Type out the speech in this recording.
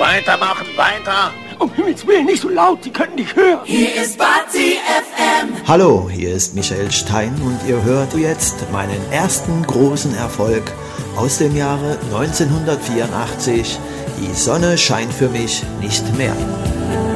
Weitermachen, weiter. Um Himmels Willen, nicht so laut, die können nicht hören. Hier ist Party FM. Hallo, hier ist Michael Stein und ihr hört jetzt meinen ersten großen Erfolg aus dem Jahre 1984. Die Sonne scheint für mich nicht mehr.